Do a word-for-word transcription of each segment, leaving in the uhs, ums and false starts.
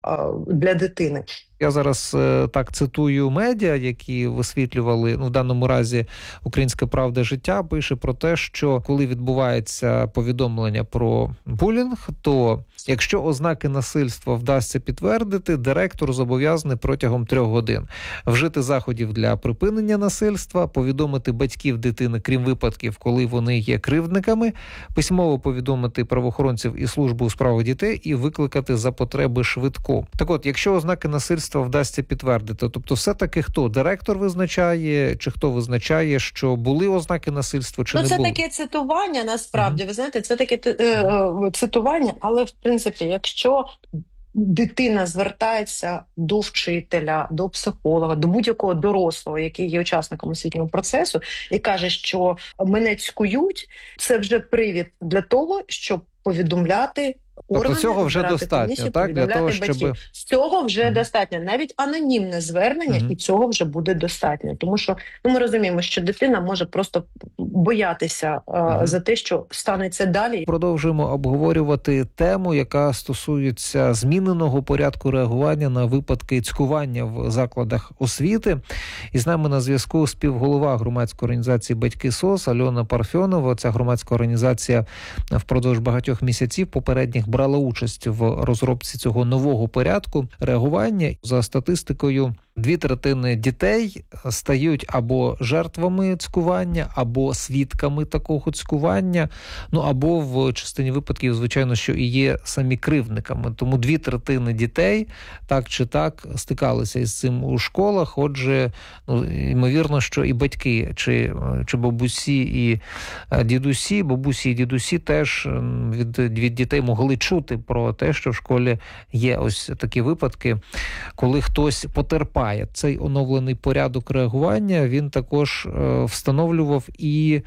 для дитини. Я зараз е, так цитую медіа, які висвітлювали, ну, в даному разі «Українська правда життя» пише про те, що коли відбувається повідомлення про булінг, то якщо ознаки насильства вдасться підтвердити, директор зобов'язаний протягом трьох годин вжити заходів для припинення насильства, повідомити батьків дитини, крім випадків, коли вони є кривдниками, письмово повідомити правоохоронців і службу у справах дітей і викликати за потреби швидку. Так от, якщо ознаки насильства вдасться підтвердити, тобто все-таки хто? Директор визначає, чи хто визначає, що були ознаки насильства, чи ну, не це було? Це таке цитування, насправді, uh-huh. ви знаєте, це таке е, цитування, але, в принципі, якщо дитина звертається до вчителя, до психолога, до будь-якого дорослого, який є учасником освітнього процесу, і каже, що мене цькують, це вже привід для того, щоб повідомляти органи, тобто цього вже достатньо, комісію, так? Для того, батьків. щоб... Цього вже uh-huh. достатньо. Навіть анонімне звернення, uh-huh. і цього вже буде достатньо. Тому що ну, ми розуміємо, що дитина може просто боятися uh-huh. за те, що станеться далі. Продовжуємо обговорювати тему, яка стосується зміненого порядку реагування на випадки цькування в закладах освіти. І з нами на зв'язку співголова громадської організації «Батьки СОС» Альона Парфьонова. Ця громадська організація впродовж багатьох місяців попередніх брала участь в розробці цього нового порядку реагування. За статистикою, дві третини дітей стають або жертвами цькування, або свідками такого цькування, ну або в частині випадків, звичайно, що і є самі кривдниками. Тому дві третини дітей так чи так стикалися із цим у школах. Отже, ну, ймовірно, що і батьки, чи, чи бабусі, і дідусі, бабусі і дідусі теж від, від дітей могли чути про те, що в школі є ось такі випадки, коли хтось потерпає. Цей оновлений порядок реагування, він також е, встановлював і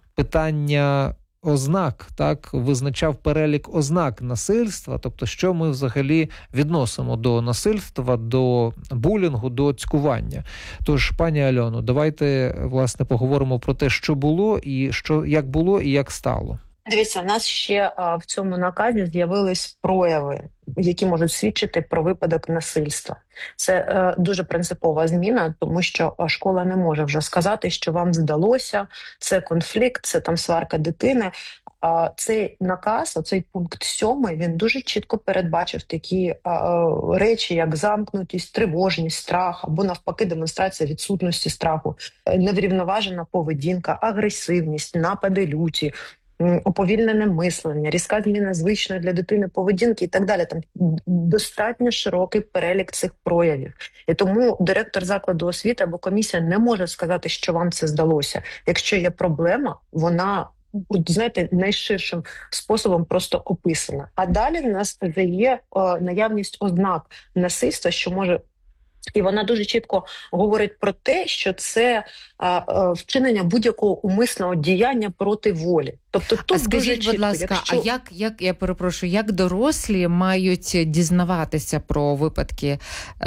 питання ознак, так, визначав перелік ознак насильства, тобто що ми взагалі відносимо до насильства, до булінгу, до цькування. Тож, пані Альоно, давайте, власне, поговоримо про те, що було, і що, як було і як стало. Дивіться, у нас ще а, в цьому наказі з'явились прояви, які можуть свідчити про випадок насильства. Це е, дуже принципова зміна, тому що школа не може вже сказати, що вам здалося, це конфлікт, це там сварка дитини. А цей наказ, оцей пункт сьомий, він дуже чітко передбачив такі а, речі, як замкнутість, тривожність, страх, або навпаки демонстрація відсутності страху, неврівноважена поведінка, агресивність, напади люті, уповільнене мислення, різка зміна звичної для дитини поведінки і так далі. Там достатньо широкий перелік цих проявів. І тому директор закладу освіти або комісія не може сказати, що вам це здалося. Якщо є проблема, вона, знаєте, найширшим способом просто описана. А далі в нас є о, наявність ознак насильства, що може... І вона дуже чітко говорить про те, що це а, а, вчинення будь-якого умисного діяння проти волі. Тобто тут а скажіть, дуже будь чітко, ласка, якщо... а як, як, я перепрошую, як дорослі мають дізнаватися про випадки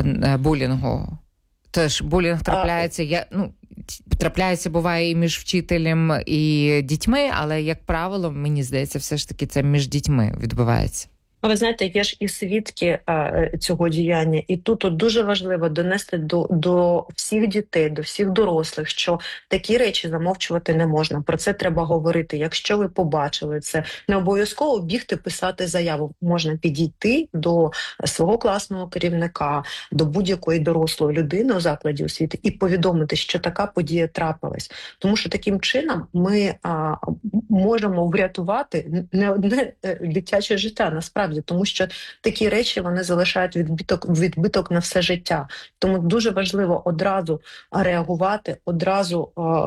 булінгу? Тож булінг трапляється, а... я, ну, трапляється, буває, і між вчителем і дітьми, але, як правило, мені здається, все ж таки це між дітьми відбувається. Ви знаєте, є ж і свідки а, цього діяння, і тут от дуже важливо донести до, до всіх дітей, до всіх дорослих, що такі речі замовчувати не можна. Про це треба говорити. Якщо ви побачили це, не обов'язково бігти писати заяву. Можна підійти до свого класного керівника, до будь-якої дорослої людини у закладі освіти і повідомити, що така подія трапилась. Тому що таким чином ми а, можемо врятувати не одне дитяче життя, насправді. Тому що такі речі, вони залишають відбиток, відбиток на все життя. Тому дуже важливо одразу реагувати, одразу,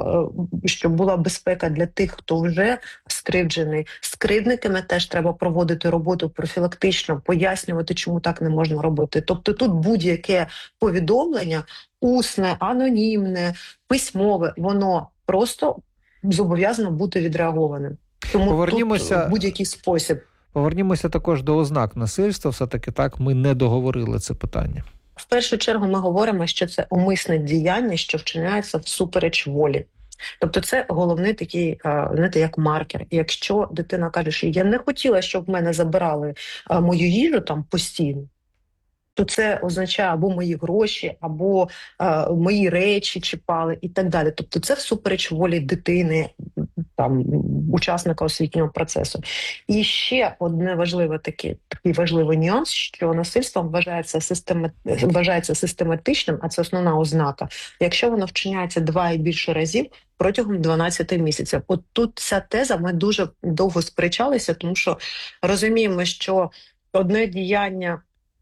щоб була безпека для тих, хто вже скривджений. З кривдниками теж треба проводити роботу профілактично, пояснювати, чому так не можна робити. Тобто тут будь-яке повідомлення, усне, анонімне, письмове, воно просто зобов'язано бути відреагованим. Тому Повернімося... тут в будь-який спосіб. Повернімося також до ознак насильства. Все-таки так ми не договорили це питання. В першу чергу ми говоримо, що це умисне діяння, що вчиняється всупереч волі. Тобто це головний такий, знаєте, як маркер. І якщо дитина каже, що я не хотіла, щоб в мене забирали мою їжу там постійно, то це означає або мої гроші, або е, мої речі чіпали і так далі. Тобто це всупереч волі дитини, там, учасника освітнього процесу. І ще одне важливе таке, такий важливий нюанс, що насильством вважається, система, вважається систематичним, а це основна ознака, якщо воно вчиняється два і більше разів протягом дванадцяти місяців. От тут ця теза, ми дуже довго сперечалися, тому що розуміємо, що одне діяння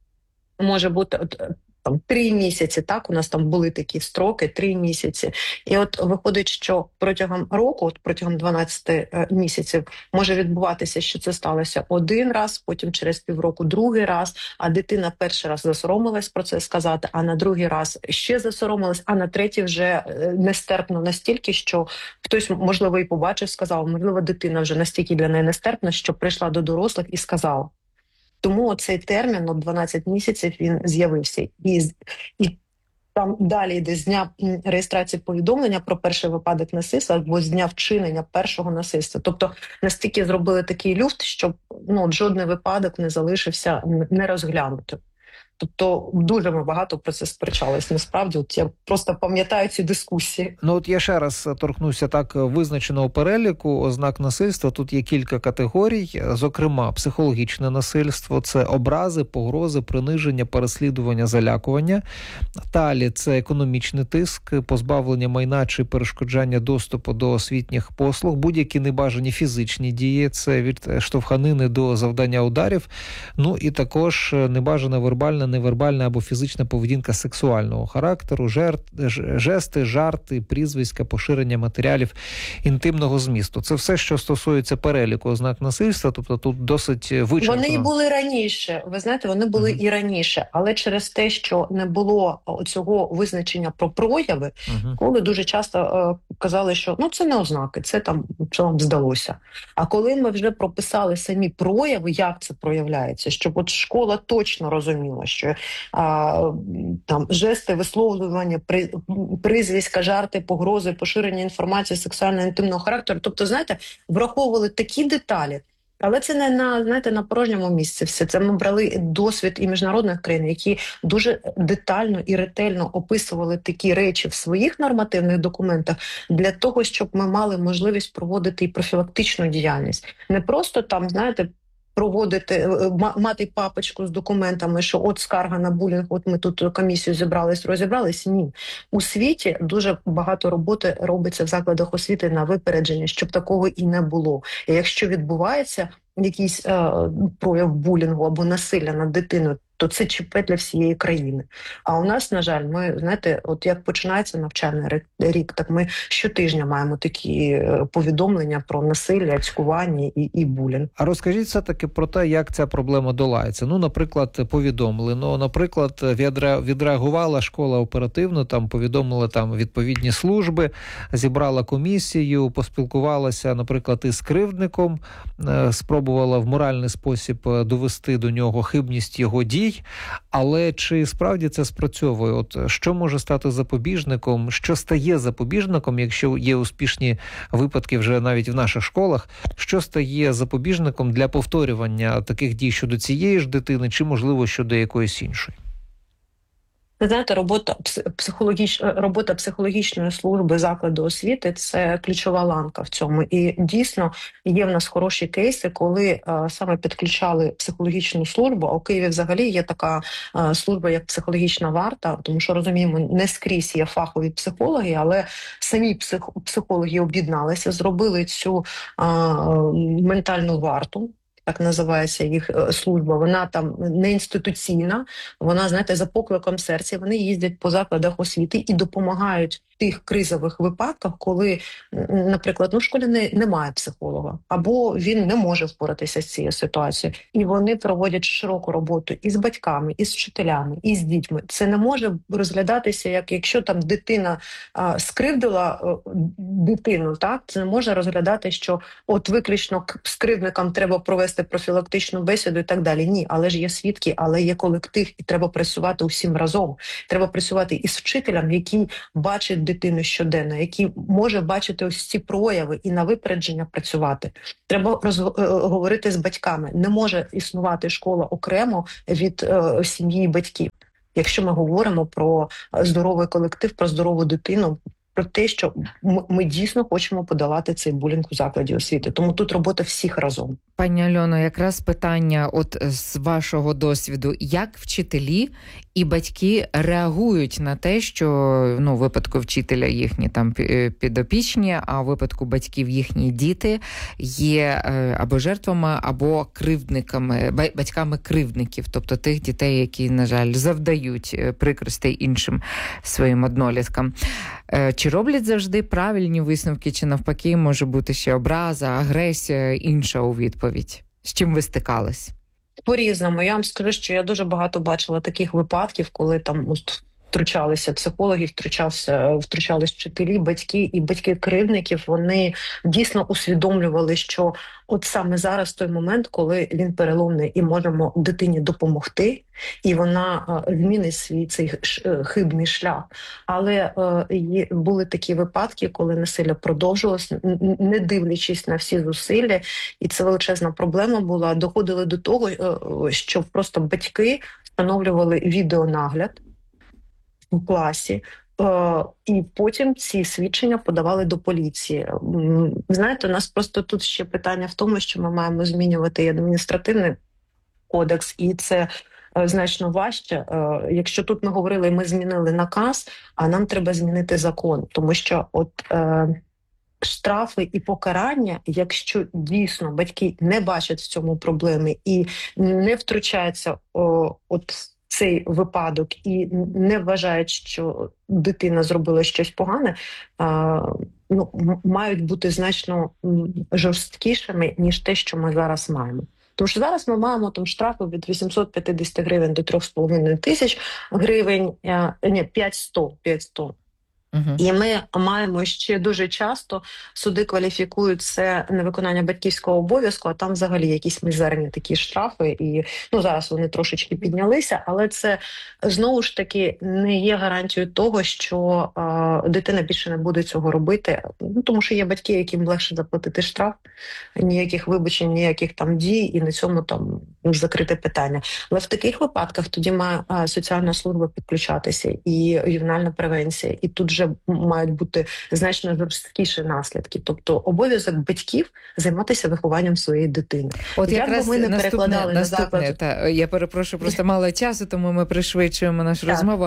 може бути от, там три місяці, так, у нас там були такі строки, три місяці. І от виходить, що протягом року, от протягом дванадцяти е, місяців, може відбуватися, що це сталося один раз, потім через півроку другий раз, а дитина перший раз засоромилась про це сказати, а на другий раз ще засоромилась, а на третій вже е, нестерпно настільки, що хтось, можливо, і побачив, сказав, можливо, дитина вже настільки для неї нестерпна, що прийшла до дорослих і сказала. Тому цей термін, от дванадцять місяців, він з'явився. І, і там далі йде з дня реєстрації повідомлення про перший випадок насильства або з дня вчинення першого насильства. Тобто настільки зробили такий люфт, щоб ну, жодний випадок не залишився не розглянутим. Тобто дуже ми багато про це сперечались. Насправді, от я просто пам'ятаю ці дискусії. Ну от я ще раз торкнуся так визначеного переліку ознак насильства. Тут є кілька категорій, зокрема, психологічне насильство, це образи, погрози, приниження, переслідування, залякування. Далі це економічний тиск, позбавлення майна чи перешкоджання доступу до освітніх послуг, будь-які небажані фізичні дії, це від штовханини до завдання ударів, ну і також небажана вербальна, невербальна або фізична поведінка сексуального характеру, жерт, жести, жарти, прізвиська, поширення матеріалів інтимного змісту. Це все, що стосується переліку ознак насильства, тобто тут досить вичерпно. Вони і були раніше, ви знаєте, вони були uh-huh. і раніше, але через те, що не було цього визначення про прояви, uh-huh. коли дуже часто е, казали, що ну це не ознаки, це там, що вам здалося. А коли ми вже прописали самі прояви, як це проявляється, щоб от школа точно розуміла, що а, там жести, висловлювання, при, призвиська, жарти, погрози, поширення інформації сексуально-інтимного характеру. Тобто, знаєте, враховували такі деталі, але це не на, знаєте, на порожньому місці все. Це ми брали досвід і міжнародних країн, які дуже детально і ретельно описували такі речі в своїх нормативних документах для того, щоб ми мали можливість проводити і профілактичну діяльність. Не просто там, знаєте, проводити, мати папочку з документами, що от скарга на булінг, от ми тут комісію зібрались, розібрались. Ні. У світі дуже багато роботи робиться в закладах освіти на випередження, щоб такого і не було. І якщо відбувається якийсь е, прояв булінгу або насилля над дитиною, то це ЧП для всієї країни. А у нас, на жаль, ми, знаєте, от як починається навчальний рік, так ми щотижня маємо такі повідомлення про насилля, цькування і, і булінг. А розкажіть все-таки про те, як ця проблема долається. Ну, наприклад, повідомлено, наприклад, відреагувала школа оперативно, там повідомили там відповідні служби, зібрала комісію, поспілкувалася, наприклад, із кривдником, спробувала в моральний спосіб довести до нього хибність його дій. Але чи справді це спрацьовує? От що може стати запобіжником? Що стає запобіжником, якщо є успішні випадки вже навіть в наших школах? Що стає запобіжником для повторювання таких дій щодо цієї ж дитини, чи, можливо, щодо якоїсь іншої? Ви знаєте, робота, психологіч... робота психологічної служби закладу освіти – це ключова ланка в цьому. І дійсно є в нас хороші кейси, коли а, саме підключали психологічну службу, а у Києві взагалі є така а, служба, як психологічна варта, тому що, розуміємо, не скрізь є фахові психологи, але самі псих... психологи об'єдналися, зробили цю а, ментальну варту. Так називається їх служба, вона там не інституційна, вона, знаєте, за покликом серця, вони їздять по закладах освіти і допомагають в тих кризових випадках, коли, наприклад, ну, в школі не, немає психолога, або він не може впоратися з цією ситуацією. І вони проводять широку роботу і з батьками, і з вчителями, і з дітьми. Це не може розглядатися, як якщо там дитина а, скривдила а, дитину, так? Це не може розглядати, що от виключно з кривдником треба провести провести профілактичну бесіду і так далі. Ні, але ж є свідки, але є колектив, і треба працювати усім разом. Треба працювати із вчителем, який бачить дитину щоденно, який може бачити ось ці прояви і на випередження працювати. Треба розговорити з батьками. Не може існувати школа окремо від е, сім'ї і батьків. Якщо ми говоримо про здоровий колектив, про здорову дитину, про те, що ми дійсно хочемо подолати цей булінг у закладі освіти. Тому тут робота всіх разом. Пані Альоно, якраз питання от з вашого досвіду, як вчителі і батьки реагують на те, що ну, в випадку вчителя їхні там підопічні, а в випадку батьків їхні діти є або жертвами, або кривдниками, батьками кривдників, тобто тих дітей, які, на жаль, завдають прикростей іншим своїм одноліткам. Чи роблять завжди правильні висновки, чи навпаки може бути ще образа, агресія, інша у відповідь? З чим ви стикались? По-різному. Я вам скажу, що я дуже багато бачила таких випадків, коли там втручалися психологи, втручався, втручались вчителі, батьки і батьки-кривдників. Вони дійсно усвідомлювали, що от саме зараз той момент, коли він переломний і можемо дитині допомогти, і вона змінить свій цей хибний шлях. Але е, були такі випадки, коли насилля продовжувалося, не дивлячись на всі зусилля, і це величезна проблема була. Доходили до того, що просто батьки встановлювали відеонагляд у класі, і потім ці свідчення подавали до поліції. Знаєте, у нас просто тут ще питання в тому, що ми маємо змінювати адміністративний кодекс, і це значно важче. Якщо тут ми говорили, ми змінили наказ, а нам треба змінити закон, тому що от е, штрафи і покарання, якщо дійсно батьки не бачать в цьому проблеми і не втручаються о, от цей випадок і не вважають, що дитина зробила щось погане, а, ну, мають бути значно жорсткішими, ніж те, що ми зараз маємо. Тому що зараз ми маємо там штрафи від вісімсот п'ятдесят гривень до три з половиною тисяч гривень, а, ні, п'ять сто. Uh-huh. І ми маємо ще дуже часто, суди кваліфікують це невиконання батьківського обов'язку, а там взагалі якісь мізерні такі штрафи, і ну зараз вони трошечки піднялися, але це знову ж таки не є гарантією того, що е, дитина більше не буде цього робити, ну тому що є батьки, яким легше заплатити штраф, ніяких вибачень, ніяких там дій, і на цьому там закрите питання. Але в таких випадках тоді має е, соціальна служба підключатися і ювенальна превенція, і тут же мають бути значно жорсткіші наслідки. Тобто обов'язок батьків займатися вихованням своєї дитини. От як якраз би ми не наступне, перекладали наступне, на заклад... та, я перепрошую, просто мало часу, тому ми пришвидшуємо нашу так. розмову.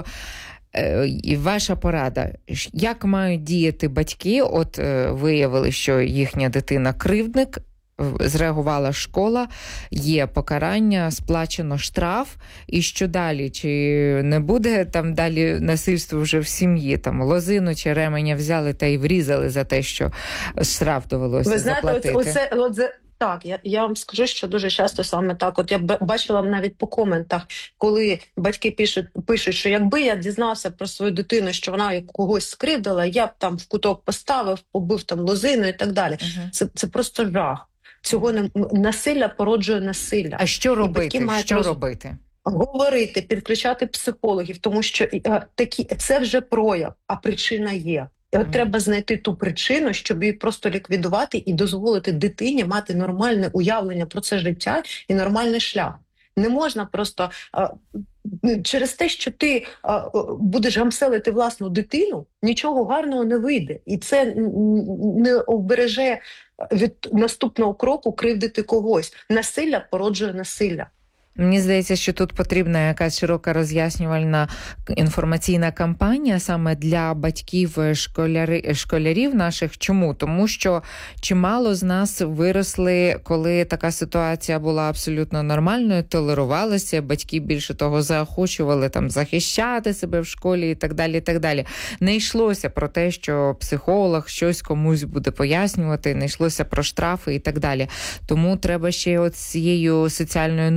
І ваша порада, як мають діяти батьки? От виявили, що їхня дитина кривдник, зреагувала школа, є покарання, сплачено штраф, і що далі? Чи не буде там далі насильство вже в сім'ї? Там лозину чи ременя взяли та й врізали за те, що штраф довелося Ви знаєте, заплатити? Оце, оце, так, я, я вам скажу, що дуже часто саме так. От я бачила навіть по коментах, коли батьки пишуть, пишуть, що якби я дізнався про свою дитину, що вона когось скривдила, я б там в куток поставив, побив там лозину і так далі. Uh-huh. Це, це просто жах. Цього не насилля породжує насилля. А що робити? Що роз... робити? Говорити, підключати психологів, тому що а, такі це вже прояв, а причина є. І от mm. треба знайти ту причину, щоб її просто ліквідувати і дозволити дитині мати нормальне уявлення про це життя і нормальний шлях. Не можна просто а, через те, що ти а, будеш гамселити власну дитину, нічого гарного не вийде. І це не обереже від наступного кроку кривдити когось. Насилля породжує насилля. Мені здається, що тут потрібна якась широка роз'яснювальна інформаційна кампанія саме для батьків школяри, школярів наших. Чому? Тому що чимало з нас виросли, коли така ситуація була абсолютно нормальною, толерувалася, батьки більше того заохочували там захищати себе в школі і так далі, і так далі. Не йшлося про те, що психолог щось комусь буде пояснювати, не йшлося про штрафи і так далі. Тому треба ще от цією соціальною нормою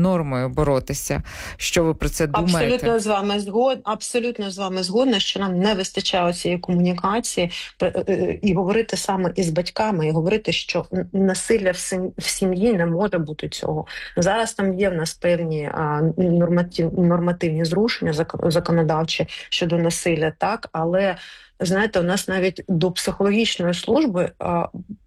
проблемою боротися. Що ви про це думаєте? Абсолютно з вами згодна, абсолютно з вами згодна, що нам не вистачає цієї комунікації і говорити саме із батьками, і говорити, що насилля в сім'ї не може бути цього. Зараз там є в нас певні норматив, нормативні зрушення законодавчі щодо насилля, так, але знаєте, у нас навіть до психологічної служби а,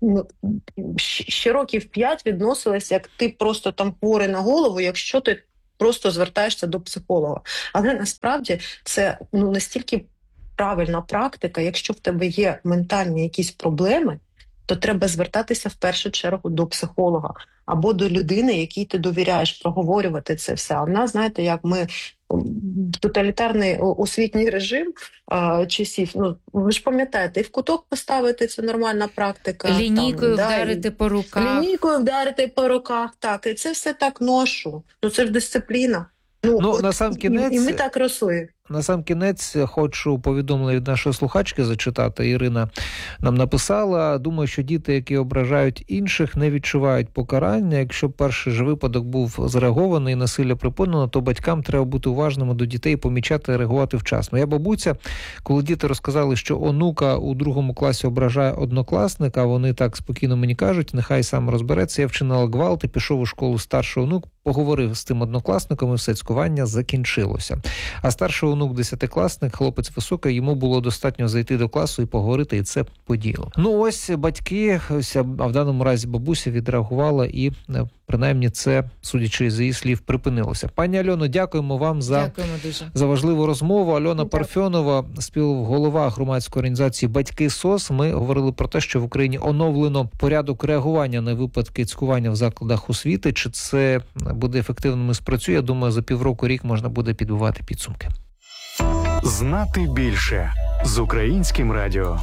ще років п'ять відносилися, як ти просто там хворий на голову, якщо ти просто звертаєшся до психолога. Але насправді це ну настільки правильна практика, якщо в тебе є ментальні якісь проблеми, то треба звертатися в першу чергу до психолога або до людини, якій ти довіряєш, проговорювати це все. А в нас, знаєте, як ми тоталітарний освітній режим а, часів, ну, ви ж пам'ятаєте, і в куток поставити – це нормальна практика. Лінійкою там, вдарити да, по руках. Лінійкою вдарити по руках, так. І це все так ношу. Ну, це ж дисципліна. Ну, ну от, на сам кінець... І, і ми так росли. На сам кінець хочу повідомлення від нашої слухачки зачитати. Ірина нам написала: думаю, що діти, які ображають інших, не відчувають покарання. Якщо перший ж випадок був зреагований і насилля припинено, то батькам треба бути уважними до дітей, помічати і реагувати вчасно. Моя бабуся, коли діти розказали, що онука у другому класі ображає однокласника, вони так спокійно мені кажуть, нехай сам розбереться, я вчинила гвалт і пішов у школу старший онук, поговорив з тим однокласником і все, цькування закінчилося. А старший онук десятикласник, хлопець високий, йому було достатньо зайти до класу і поговорити, і це по ділу. Ну ось батьки, ось, а в даному разі бабуся відреагувала і принаймні це, судячи з її слів, припинилося. Пані Альоно, дякуємо вам за, дякуємо дуже. за важливу розмову. Альона Дякую. Парфьонова, співголова громадської організації «Батьки СОС». Ми говорили про те, що в Україні оновлено порядок реагування на випадки цькування в закладах освіти. Чи це буде ефективним і спрацює? Я думаю, за півроку-рік можна буде підбивати підсумки. Знати більше з Українським радіо.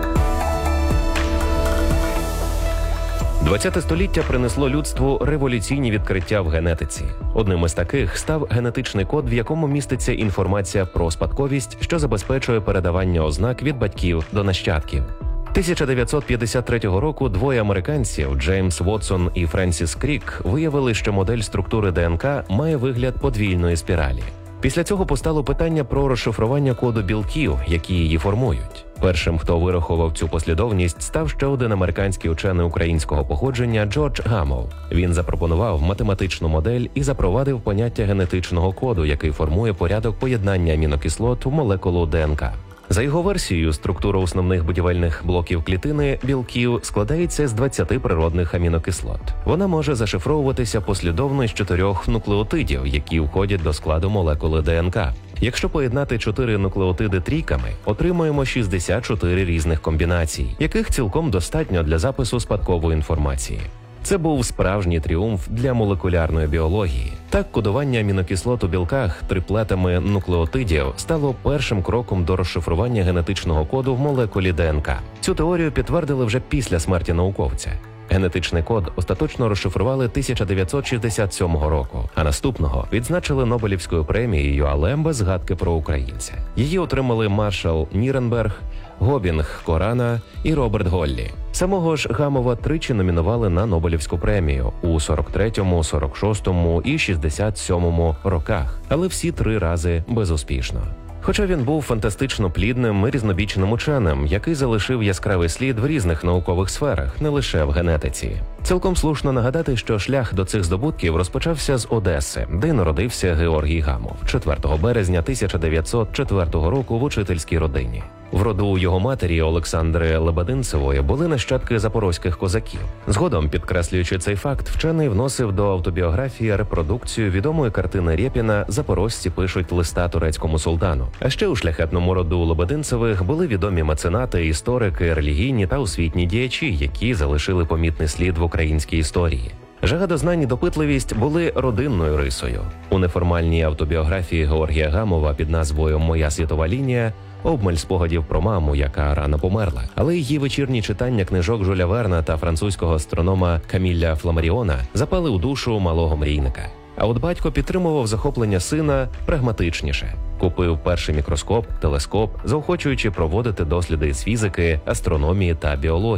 ХХ століття принесло людству революційні відкриття в генетиці. Одним із таких став генетичний код, в якому міститься інформація про спадковість, що забезпечує передавання ознак від батьків до нащадків. тисяча дев'ятсот п'ятдесят третього року двоє американців, Джеймс Вотсон і Френсіс Крік, виявили, що модель структури ДНК має вигляд подвійної спіралі. Після цього постало питання про розшифрування коду білків, які її формують. Першим, хто вирахував цю послідовність, став ще один американський учений українського походження Джордж Гамол. Він запропонував математичну модель і запровадив поняття генетичного коду, який формує порядок поєднання амінокислот в молекулу ДНК. За його версією, структура основних будівельних блоків клітини білків складається з двадцяти природних амінокислот. Вона може зашифровуватися послідовно з чотирьох нуклеотидів, які входять до складу молекули ДНК. Якщо поєднати чотири нуклеотиди трійками, отримуємо шістдесят чотири різних комбінацій, яких цілком достатньо для запису спадкової інформації. Це був справжній тріумф для молекулярної біології. Так, кодування амінокислот у білках триплетами нуклеотидів стало першим кроком до розшифрування генетичного коду в молекулі ДНК. Цю теорію підтвердили вже після смерті науковця. Генетичний код остаточно розшифрували тисяча дев'ятсот шістдесят сьомого року, а наступного відзначили Нобелівською премією, але без згадки про українця. Її отримали Маршал Ніренберг, Гобінг Корана і Роберт Голлі. Самого ж Гамова тричі номінували на Нобелівську премію у сорок третьому, сорок шостому і шістдесят сьомому роках, але всі три рази безуспішно. Хоча він був фантастично плідним і різнобічним ученим, який залишив яскравий слід в різних наукових сферах, не лише в генетиці. Цілком слушно нагадати, що шлях до цих здобутків розпочався з Одеси, де народився Георгій Гамов, четвертого березня тисяча дев'ятсот четвертого року в учительській родині. В роду його матері Олександри Лебединцевої були нащадки запорозьких козаків. Згодом, підкреслюючи цей факт, вчений вносив до автобіографії репродукцію відомої картини Рєпіна «Запорожці пишуть листа турецькому султану». А ще у шляхетному роду Лебединцевих були відомі меценати, історики, релігійні та освітні діячі, які залишили помітний слід в українській історії. Жага до знань і допитливість були родинною рисою. У неформальній автобіографії Георгія Гамова під назвою «Моя світова лінія» обмаль спогадів про маму, яка рано померла. Але її вечірні читання книжок Жюля Верна та французького астронома Каміля Фламаріона запали у душу малого мрійника. А от батько підтримував захоплення сина прагматичніше. Купив перший мікроскоп, телескоп, заохочуючи проводити досліди з фізики, астрономії та біології.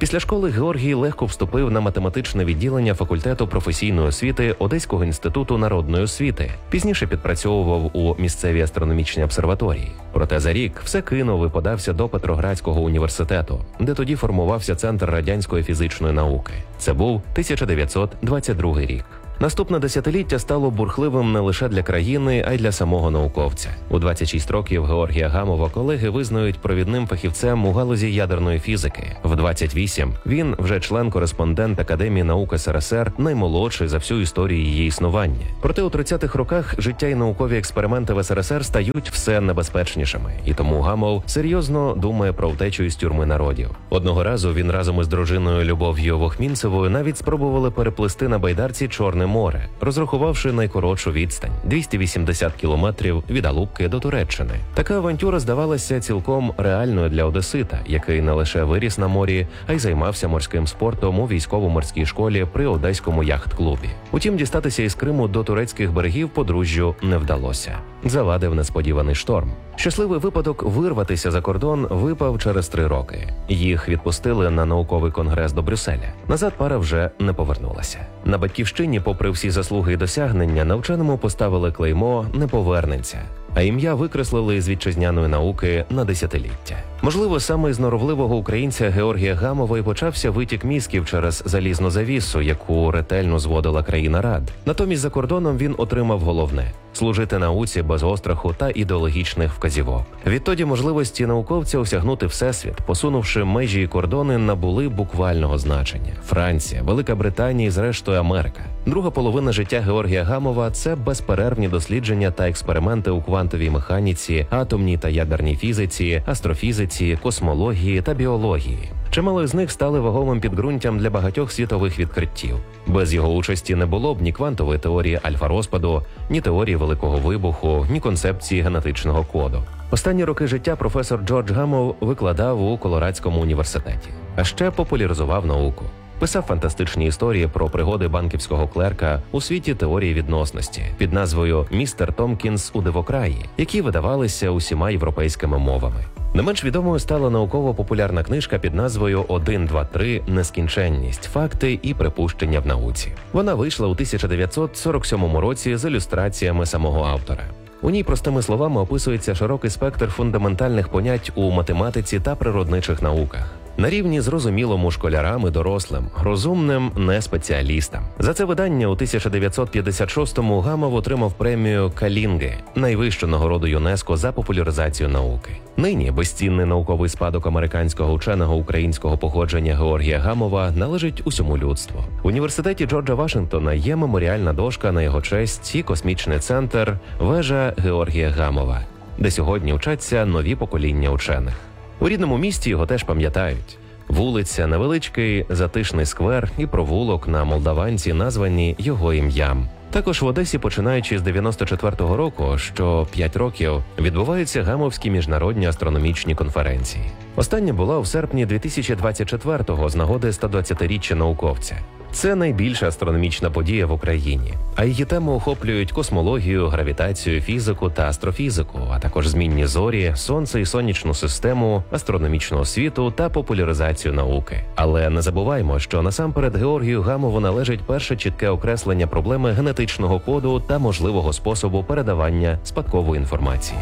Після школи Георгій легко вступив на математичне відділення факультету професійної освіти Одеського інституту народної освіти. Пізніше підпрацьовував у місцевій астрономічній обсерваторії. Проте за рік все кинув і подався до Петроградського університету, де тоді формувався Центр радянської фізичної науки. Це був тисяча дев'ятсот двадцять другий рік. Наступне десятиліття стало бурхливим не лише для країни, а й для самого науковця. У двадцять шість років Георгія Гамова колеги визнають провідним фахівцем у галузі ядерної фізики. В двадцять вісім він вже член-кореспондент Академії наук ес ер ес ер, наймолодший за всю історію її існування. Проте у тридцятих роках життя і наукові експерименти в ес ер ес ер стають все небезпечнішими, і тому Гамов серйозно думає про втечу із тюрми народів. Одного разу він разом із дружиною Любов'ю Вохмінцевою навіть спробували переплисти на байдарці Чорне море, розрахувавши найкоротшу відстань – двісті вісімдесят кілометрів від Алупки до Туреччини. Така авантюра здавалася цілком реальною для одесита, який не лише виріс на морі, а й займався морським спортом у військово-морській школі при Одеському яхт-клубі. Утім, дістатися із Криму до турецьких берегів подружжю не вдалося. Завадив несподіваний шторм. Щасливий випадок вирватися за кордон випав через три роки. Їх відпустили на науковий конгрес до Брюсселя. Назад пара вже не повернулася. На батьківщині, попри всі заслуги і досягнення, на вченому поставили клеймо «не повернеться», а ім'я викреслили з вітчизняної науки на десятиліття. Можливо, саме із норовливого українця Георгія Гамова і почався витік мізків через залізну завісу, яку ретельно зводила країна Рад. Натомість за кордоном він отримав головне – служити науці без остраху та ідеологічних вказівок. Відтоді можливості науковця осягнути всесвіт, посунувши межі і кордони, набули буквального значення. Франція, Велика Британія і зрештою Америка. Друга половина життя Георгія Гамова – це безперервні дослідження та експерименти у квантовій механіці, атомній та ядерній фізиці, астрофізиці, космології та біології. Чимало з них стали вагомим підґрунтям для багатьох світових відкриттів. Без його участі не було б ні квантової теорії альфа-розпаду, ні теорії Великого вибуху, ні концепції генетичного коду. Останні роки життя професор Джордж Гамов викладав у Колорадському університеті, а ще популяризував науку. Писав фантастичні історії про пригоди банківського клерка у світі теорії відносності під назвою «Містер Томпкінс у дивокраї», які видавалися усіма європейськими мовами. Не менш відомою стала науково-популярна книжка під назвою «один, два, три. Нескінченність. Факти і припущення в науці». Вона вийшла у тисяча дев'ятсот сорок сьомому році з ілюстраціями самого автора. У ній простими словами описується широкий спектр фундаментальних понять у математиці та природничих науках. На рівні зрозумілому школярам і дорослим, розумним не спеціалістам. За це видання у тисяча дев'ятсот п'ятдесят шостому Гамов отримав премію Калінги, найвищу нагороду ЮНЕСКО за популяризацію науки. Нині безцінний науковий спадок американського ученого українського походження Георгія Гамова належить усьому людству. В університеті Джорджа Вашингтона є меморіальна дошка на його честь і космічний центр «Вежа Георгія Гамова», де сьогодні вчаться нові покоління учених. У рідному місті його теж пам'ятають. Вулиця, невеличкий затишний сквер і провулок на Молдаванці названі його ім'ям. Також в Одесі, починаючи з дев'яносто четвертого року, що п'ять років, відбуваються гамовські міжнародні астрономічні конференції. Остання була у серпні дві тисячі двадцять четвертого з нагоди сто двадцятиріччя науковця. Це найбільша астрономічна подія в Україні, а її теми охоплюють космологію, гравітацію, фізику та астрофізику, а також змінні зорі, сонце і сонячну систему, астрономічну освіту та популяризацію науки. Але не забуваймо, що насамперед Георгію Гамову належить перше чітке окреслення проблеми генетичного коду та можливого способу передавання спадкової інформації.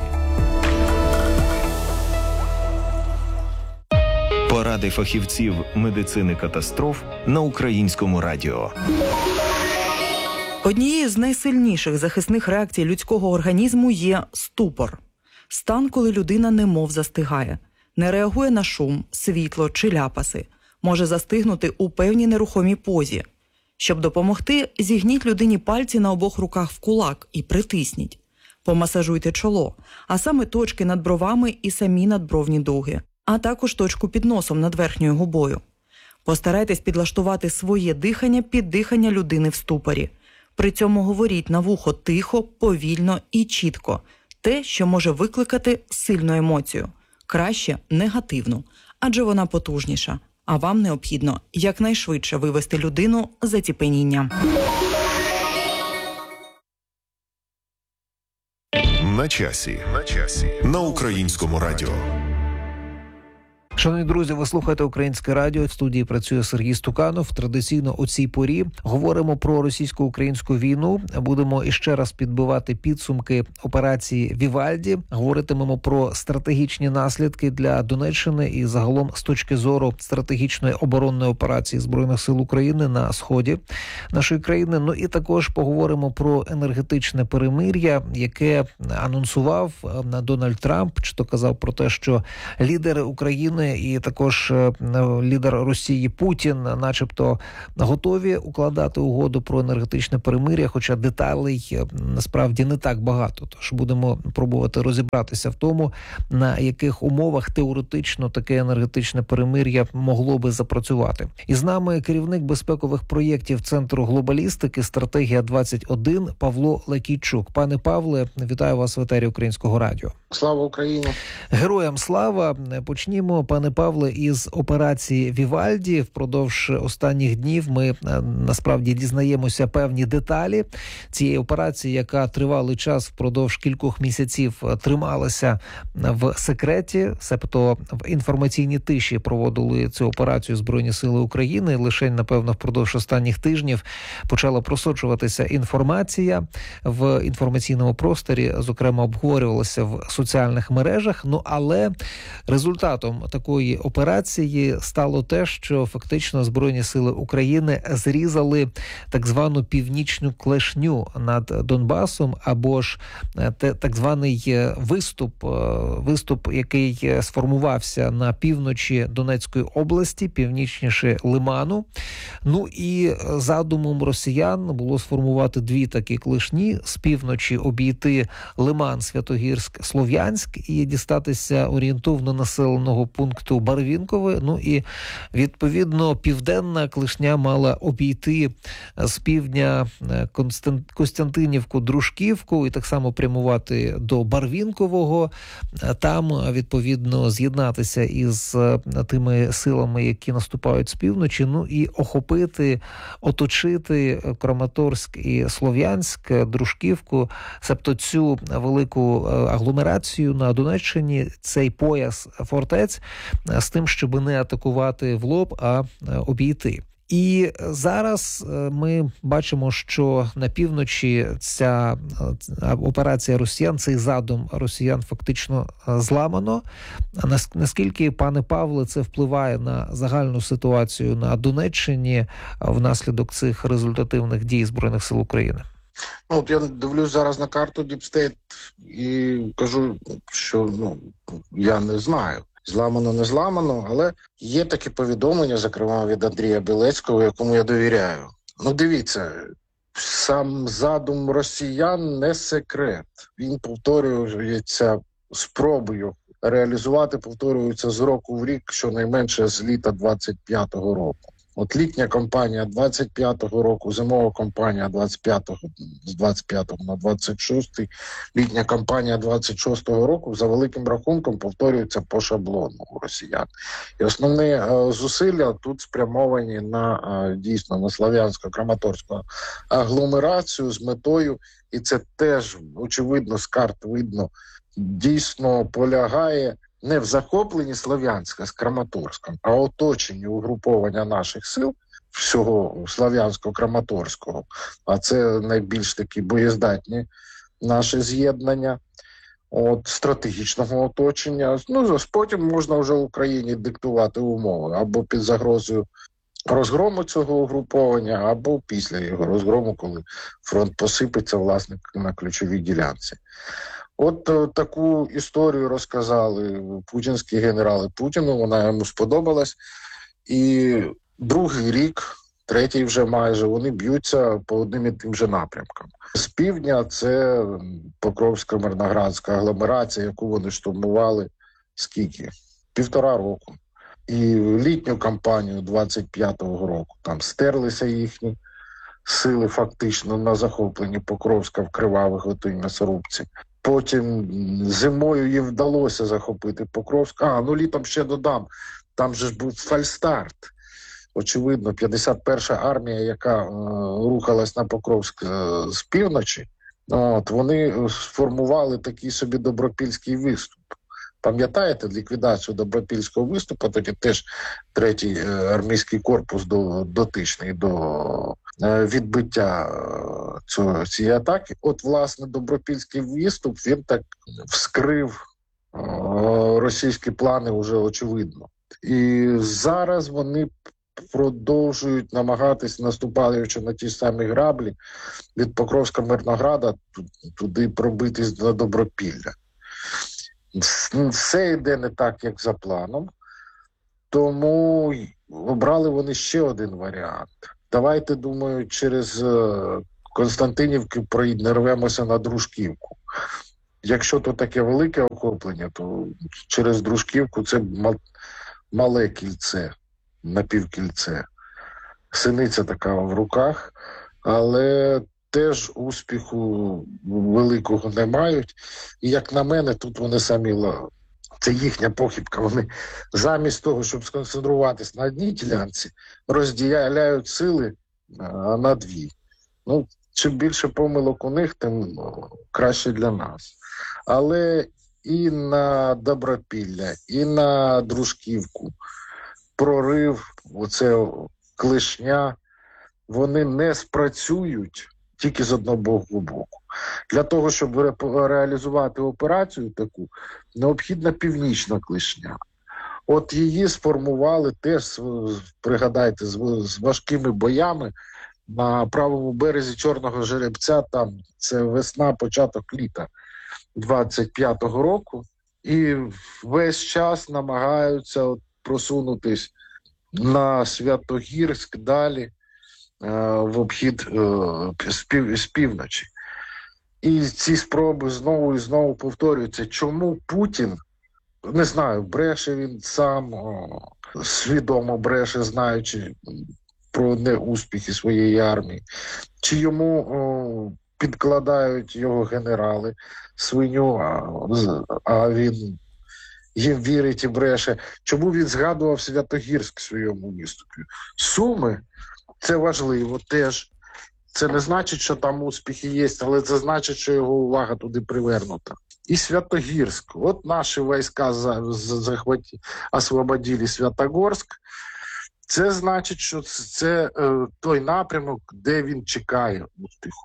Поради фахівців медицини катастроф на Українському радіо. Однією з найсильніших захисних реакцій людського організму є ступор. Стан, коли людина немов застигає, не реагує на шум, світло чи ляпаси, може застигнути у певній нерухомій позі. Щоб допомогти, зігніть людині пальці на обох руках в кулак і притисніть. Помасажуйте чоло, а саме точки над бровами і самі надбровні дуги, а також точку під носом над верхньою губою. Постарайтесь підлаштувати своє дихання під дихання людини в ступорі. При цьому говоріть на вухо тихо, повільно і чітко. Те, що може викликати сильну емоцію. Краще негативну, адже вона потужніша. А вам необхідно якнайшвидше вивести людину з заціпеніння. На часі. На часі. На Українському радіо. Шановні друзі, ви слухаєте Українське радіо. В студії працює Сергій Стуканов. Традиційно у цій порі говоримо про російсько-українську війну. Будемо іще раз підбивати підсумки операції Вівальді. Говоритимемо про стратегічні наслідки для Донеччини і загалом з точки зору стратегічної оборонної операції Збройних сил України на сході нашої країни. Ну і також поговоримо про енергетичне перемир'я, яке анонсував Дональд Трамп, чи то казав про те, що лідери України і також лідер Росії Путін начебто готові укладати угоду про енергетичне перемир'я, хоча деталей насправді не так багато. Тож будемо пробувати розібратися в тому, на яких умовах теоретично таке енергетичне перемир'я могло би запрацювати. І з нами керівник безпекових проєктів Центру глобалістики «Стратегія двадцять один» Павло Лакійчук. Пане Павле, вітаю вас в етері Українського радіо. Слава Україні! Героям слава! Почнімо, пане Павле, із операції Вівальді. Впродовж останніх днів ми насправді дізнаємося певні деталі цієї операції, яка тривалий час впродовж кількох місяців трималася в секреті, себто в інформаційній тиші проводили цю операцію Збройні сили України. Лише, напевно, впродовж останніх тижнів почала просочуватися інформація в інформаційному просторі, зокрема обговорювалася в соціальних мережах. Ну, але результатом такої операції стало те, що фактично Збройні сили України зрізали так звану північну клешню над Донбасом, або ж те, так званий виступ, виступ, який сформувався на півночі Донецької області, північніше Лиману. Ну і задумом росіян було сформувати дві такі клешні, з півночі обійти Лиман, Святогірськ, Слов'янськ і дістатися орієнтовно населеного пункту Барвінкове. Ну і відповідно південна клешня мала обійти з півдня Костянтинівку, Дружківку і так само прямувати до Барвінкового. Там відповідно з'єднатися із тими силами, які наступають з півночі, ну і охопити, оточити Краматорськ і Слов'янськ, Дружківку, себто цю велику агломерацію на Донеччині, цей пояс фортець, з тим, щоб не атакувати в лоб, а обійти. І зараз ми бачимо, що на півночі ця операція росіян, цей задум росіян фактично зламано. Наскільки, пане Павле, це впливає на загальну ситуацію на Донеччині внаслідок цих результативних дій Збройних сил України? Ну, от я дивлюсь зараз на карту Deep State і кажу, що ну, я не знаю. Зламано, не зламано, але є такі повідомлення, зокрема від Андрія Білецького, якому я довіряю. Ну, дивіться, сам задум росіян не секрет. Він повторюється спробою реалізувати, повторюється з року в рік, щонайменше з літа двадцять п'ятого року. От літня кампанія двадцять п'ятого року, зимова кампанія двадцять п'ятого, з двадцять п'ятого на двадцять шостий, літня кампанія двадцять шостого року за великим рахунком повторюється по шаблону у росіян. І основні е, зусилля тут спрямовані на е, дійсно на Слов'янсько-Краматорську агломерацію з метою, і це теж очевидно з карт видно, дійсно полягає не в захопленні Слов'янська з Краматорськом, а оточенні угруповання наших сил, всього Слов'янсько-Краматорського, а це найбільш такі боєздатні наші з'єднання, от стратегічного оточення. Ну, потім можна вже Україні диктувати умови або під загрозою розгрому цього угруповання, або після його розгрому, коли фронт посипеться, власне, на ключовій ділянці. От о, таку історію розказали путінські генерали Путіну, вона йому сподобалась. І другий рік, третій вже майже, вони б'ються по одним і тим же напрямкам. З півдня це Покровська Мирноградська агломерація, яку вони штурмували скільки? Півтора року. І літню кампанію двадцять п'ятого року там стерлися їхні сили фактично на захопленні Покровська в кривавих отій м'ясорубці. Потім зимою їм вдалося захопити Покровськ. А, ну літом ще додам, там же ж був фальстарт. Очевидно, п'ятдесят перша армія, яка е, рухалась на Покровськ е, з півночі, от, вони сформували такий собі добропільський виступ. Пам'ятаєте ліквідацію Добропільського виступу, тоді теж третій армійський корпус до, дотичний до відбиття цього, цієї атаки. От, власне, Добропільський виступ, він так вскрив російські плани вже очевидно. І зараз вони продовжують намагатись, наступаючи на ті самі граблі, від Покровська Мирнограда туди пробитись до Добропілля. Все йде не так, як за планом, тому обрали вони ще один варіант. Давайте, думаю, через Константинівки прорвемося на Дружківку. Якщо то таке велике охоплення, то через Дружківку це мале кільце, напівкільце. Синиця така в руках, але теж успіху великого не мають. І, як на мене, тут вони самі, це їхня похибка, вони замість того, щоб сконцентруватись на одній ділянці, розділяють сили на дві. Ну, чим більше помилок у них, тим краще для нас. Але і на Добропілля, і на Дружківку прорив, оце клешня, вони не спрацюють тільки з одного боку. Для того, щоб ре- реалізувати операцію таку, необхідна північна клешня. От її сформували теж, пригадайте, з, з важкими боями на правому березі Чорного Жеребця, там це весна, початок літа двадцять п'ятого року, і весь час намагаються от просунутись на Святогірськ далі, е, в обхід е, з, пів, з півночі. І ці спроби знову і знову повторюються. Чому Путін, не знаю, бреше він сам, о, свідомо бреше, знаючи про неуспіхи своєї армії, чи йому о, підкладають його генерали свиню, а, а він їм вірить і бреше. Чому він згадував Святогірськ в своєму виступі? Суми – це важливо теж. Це не значить, що там успіхи є, але це значить, що його увага туди привернута. І Святогірськ. От наші війська захватили, освободили Святогорськ. Це значить, що це е, той напрямок, де він чекає успіху.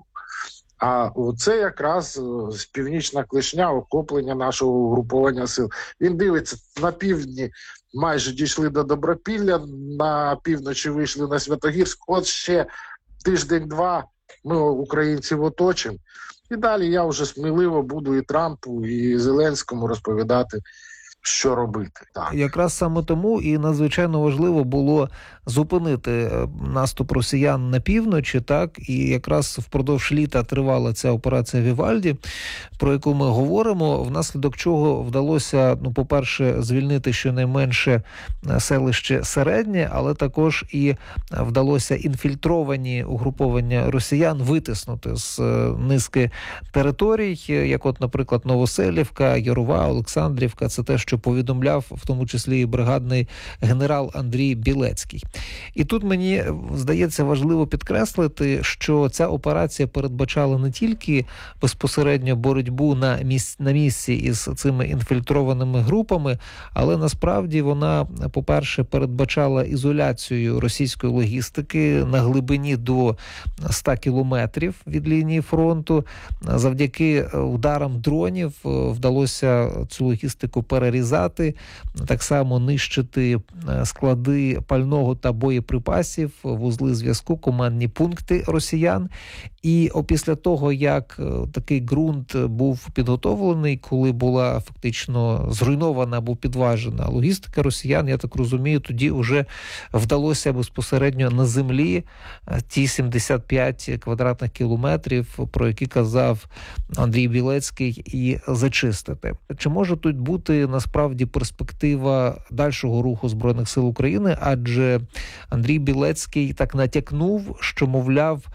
А це якраз з північна клешня, охоплення нашого угруповання сил. Він дивиться, на півдні майже дійшли до Добропілля, на півночі вийшли на Святогірськ. От ще тиждень-два ми українців оточимо. І далі я вже сміливо буду і Трампу, і Зеленському розповідати, що робити. Так. Якраз саме тому і надзвичайно важливо було зупинити наступ росіян на півночі, так, і якраз впродовж літа тривала ця операція Вівальді, про яку ми говоримо, внаслідок чого вдалося, ну, по-перше, звільнити щонайменше селище Середнє, але також і вдалося інфільтровані угруповання росіян витиснути з низки територій, як от, наприклад, Новоселівка, Ярова, Олександрівка, це те, що повідомляв в тому числі і бригадний генерал Андрій Білецький. І тут мені здається важливо підкреслити, що ця операція передбачала не тільки безпосередньо боротьбу на місці, на місці із цими інфільтрованими групами, але насправді вона, по-перше, передбачала ізоляцію російської логістики на глибині до ста кілометрів від лінії фронту. Завдяки ударам дронів вдалося цю логістику перерізати, так само нищити склади пального та боєприпасів, вузли зв'язку, командні пункти росіян. І опісля того, як такий ґрунт був підготовлений, коли була фактично зруйнована або підважена логістика росіян, я так розумію, тоді вже вдалося безпосередньо на землі ті сімдесят п'ять квадратних кілометрів, про які казав Андрій Білецький, і зачистити. Чи може тут бути насправді перспектива дальшого руху Збройних сил України? Адже Андрій Білецький так натякнув, що, мовляв,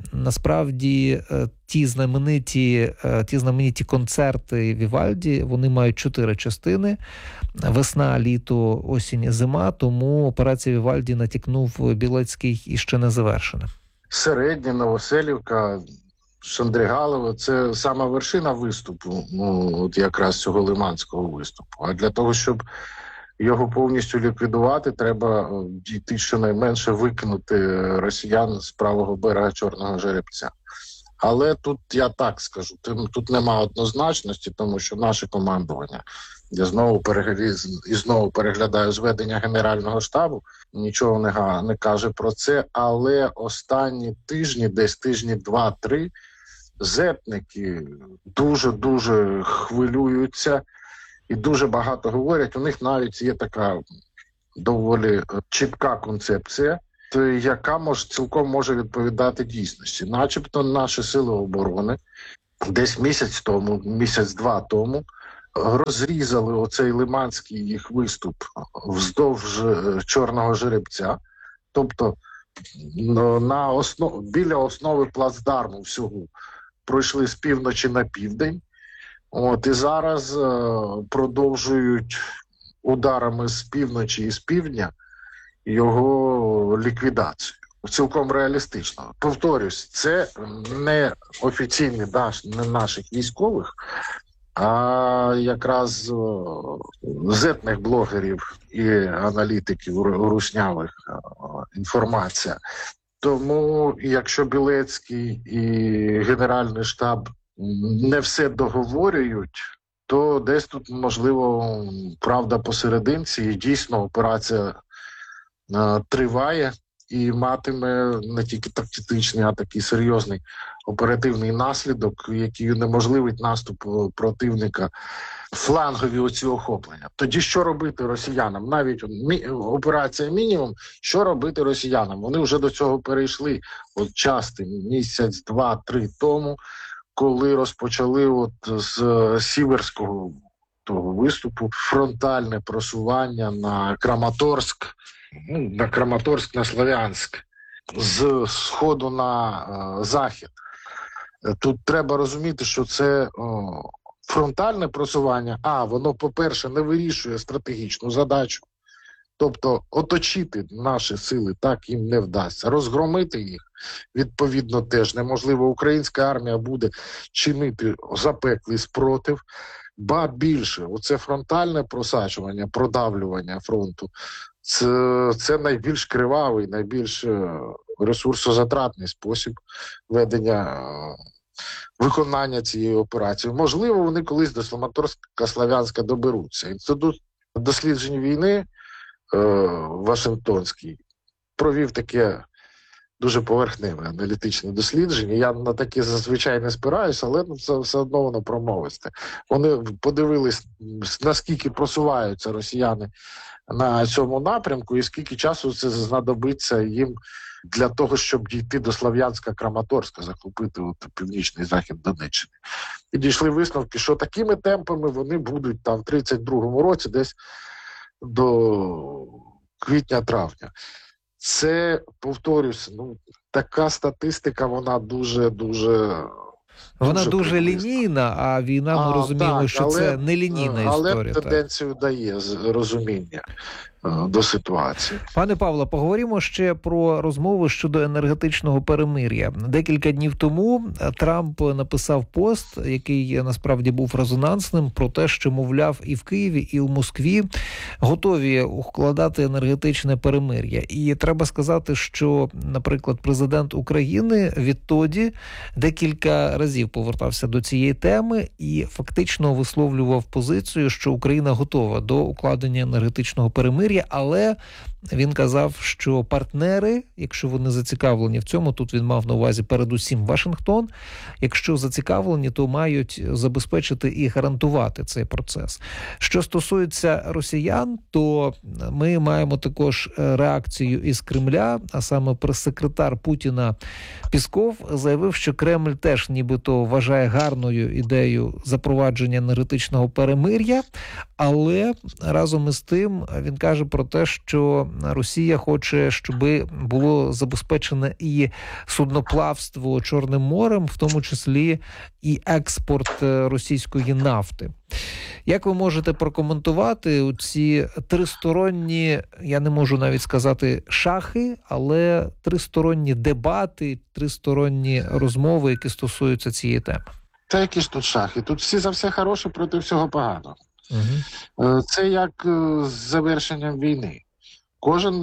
насправді ті знамениті, ті знамениті концерти Вівальді, вони мають чотири частини: весна, літо, осінь, зима, тому операція Вівальді, натякнув Білецький, і ще не завершена. Середня, Новоселівка, Шандригалова – це сама вершина виступу, ну, от якраз цього лиманського виступу. А для того, щоб його повністю ліквідувати, треба дійти щонайменше викинути росіян з правого берега Чорного Жеребця. Але тут я так скажу, тут нема однозначності, тому що наше командування, я знову переглядаю, і знову переглядаю зведення Генерального штабу, нічого не, не каже про це, але останні тижні, десь тижні два-три, зетники дуже-дуже хвилюються і дуже багато говорять. У них навіть є така доволі чітка концепція, яка може, цілком може відповідати дійсності. Начебто наші сили оборони десь місяць тому, місяць-два тому, розрізали оцей лиманський їх виступ вздовж Чорного Жеребця, тобто на основ... біля основи плацдарму всього пройшли з півночі на південь, от, і зараз е, продовжують ударами з півночі і з півдня його ліквідацію. Цілком реалістично. Повторюсь, це не офіційні дані наших військових, а якраз зетних блогерів і аналітиків руснявих інформація. Тому, якщо Білецький і Генеральний штаб не все договорюють, то десь тут, можливо, правда посерединці, і дійсно операція е, триває і матиме не тільки тактичний, а такий серйозний оперативний наслідок, який унеможливить наступ противника, флангові оці охоплення. Тоді що робити росіянам? Навіть мі- операція мінімум, що робити росіянам? Вони вже до цього перейшли от часто, місяць, два, три тому, коли розпочали от з Сіверського того виступу фронтальне просування на Краматорськ, ну, на Краматорськ, на Слов'янськ, з сходу на е, захід. Тут треба розуміти, що це о, фронтальне просування, а воно, по-перше, не вирішує стратегічну задачу. Тобто оточити наші сили так їм не вдасться. Розгромити їх, відповідно, теж неможливо. Українська армія буде чинити запеклий спротив. Ба більше, оце фронтальне просачування, продавлювання фронту, це, це найбільш кривавий, найбільш ресурсозатратний спосіб ведення, виконання цієї операції. Можливо, вони колись до Краматорська-Слов'янська доберуться. Інститут досліджень війни Вашингтонський провів таке дуже поверхневе аналітичне дослідження. Я на таке зазвичай не спираюся, але це все одно воно промовисте. Вони подивились, наскільки просуваються росіяни на цьому напрямку і скільки часу це знадобиться їм для того, щоб дійти до Слов'янська-Краматорська, захопити от північний захід Донеччини. І дійшли висновки, що такими темпами вони будуть там в тридцять другому році десь до квітня-травня. Це, повторюсь, ну, така статистика, вона дуже-дуже... Вона дуже, дуже лінійна, а війна, ми а, розуміємо, так, що але, це не лінійна але історія. Але тенденцію так. дає розуміння до ситуації. Пане Павло, поговоримо ще про розмову щодо енергетичного перемир'я. Декілька днів тому Трамп написав пост, який насправді був резонансним, про те, що, мовляв, і в Києві, і в Москві готові укладати енергетичне перемир'я. І треба сказати, що, наприклад, президент України відтоді декілька разів повертався до цієї теми і фактично висловлював позицію, що Україна готова до укладення енергетичного перемир'я. Але він казав, що партнери, якщо вони зацікавлені в цьому, тут він мав на увазі передусім Вашингтон, якщо зацікавлені, то мають забезпечити і гарантувати цей процес. Що стосується росіян, то ми маємо також реакцію із Кремля, а саме прес-секретар Путіна Пісков заявив, що Кремль теж нібито вважає гарною ідею запровадження енергетичного перемир'я, але разом із тим він каже про те, що Росія хоче, щоб було забезпечене і судноплавство Чорним морем, в тому числі і експорт російської нафти. Як ви можете прокоментувати ці тристоронні, я не можу навіть сказати шахи, але тристоронні дебати, тристоронні розмови, які стосуються цієї теми? Та які ж тут шахи? Тут всі за все хороше проти всього поганого. Угу. Це як з завершенням війни. Кожен,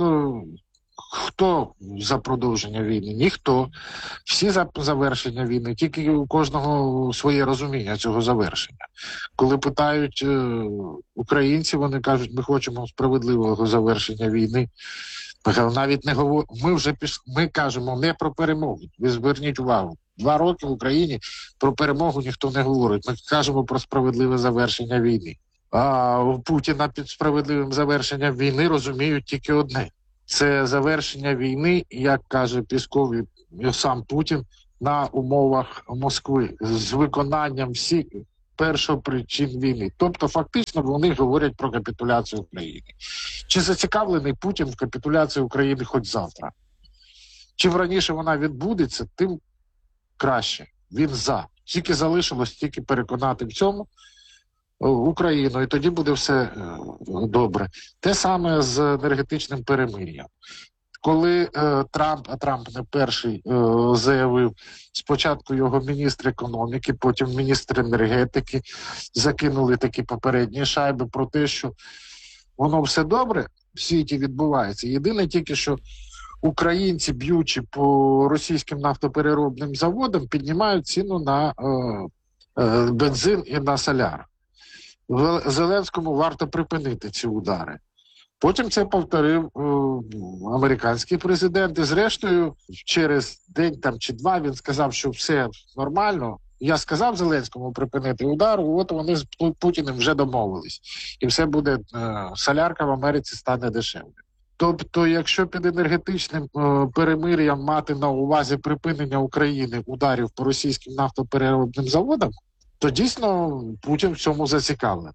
хто за продовження війни? Ніхто. Всі за завершення війни, тільки у кожного своє розуміння цього завершення. Коли питають українці, вони кажуть, ми хочемо справедливого завершення війни. Навіть не говор... Ми вже піш... Ми кажемо не про перемогу. Ви зверніть увагу. Два роки в Україні про перемогу ніхто не говорить. Ми кажемо про справедливе завершення війни. А у Путіна під справедливим завершенням війни розуміють тільки одне. Це завершення війни, як каже Пісков і сам Путін, на умовах Москви з виконанням всіх першопричин війни. Тобто фактично вони говорять про капітуляцію України. Чи зацікавлений Путін в капітуляції України хоч завтра? Чим раніше вона відбудеться, тим краще. Він за. Тільки залишилось тільки переконати в цьому Україну, і тоді буде все добре. Те саме з енергетичним перемир'ям. Коли е, Трамп, а Трамп не перший, е, заявив, спочатку його міністр економіки, потім міністр енергетики, закинули такі попередні шайби про те, що воно все добре в світі відбувається. Єдине тільки, що українці, б'ючи по російським нафтопереробним заводам, піднімають ціну на е, е, бензин і на соляр. Зеленському варто припинити ці удари. Потім це повторив е, американський президент. І зрештою, через день там чи два він сказав, що все нормально. Я сказав Зеленському припинити удар, от вони з Путіним вже домовились. І все буде, е, солярка в Америці стане дешевле. Тобто, якщо під енергетичним е, перемир'ям мати на увазі припинення України ударів по російським нафтопереробним заводам, то дійсно Путін в цьому зацікавлений.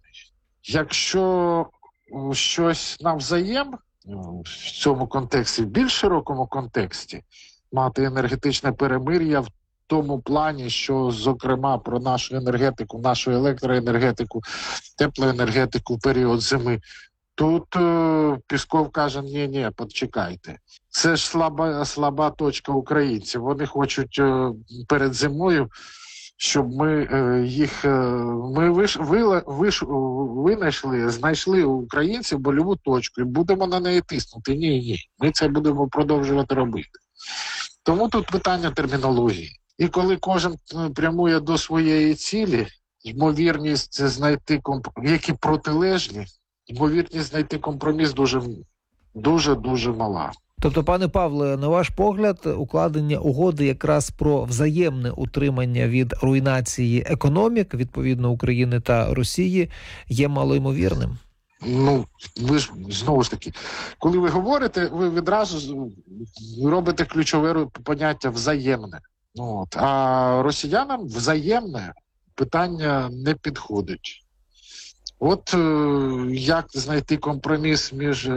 Якщо щось навзаєм в цьому контексті, в більш широкому контексті, мати енергетичне перемир'я в тому плані, що, зокрема, про нашу енергетику, нашу електроенергетику, теплоенергетику в період зими, тут е, Пісков каже, ні-ні, почекайте. Це ж слаба, слаба точка українців. Вони хочуть е, перед зимою, щоб ми е, їх, е, ми виш, вила, виш, винайшли, знайшли у українців больову точку і будемо на неї тиснути. Ні, ні, ми це будемо продовжувати робити. Тому тут питання термінології. І коли кожен прямує до своєї цілі, ймовірність знайти компроміс, які протилежні, ймовірність знайти компроміс дуже, дуже, дуже мала. Тобто, пане Павле, на ваш погляд, укладення угоди якраз про взаємне утримання від руйнації економік, відповідно, України та Росії, є малоймовірним? Ну, ви ж, знову ж таки, коли ви говорите, ви відразу робите ключове поняття «взаємне». От. А росіянам взаємне питання не підходить. От як знайти компроміс між...